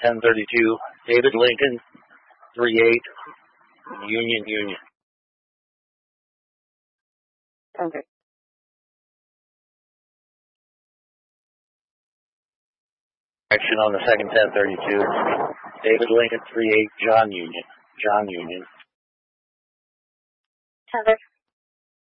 1032, David Lincoln, 38, Union, Union. Okay. Action on the second 1032, David Lincoln, 38, John, Union. John, Union. Heather.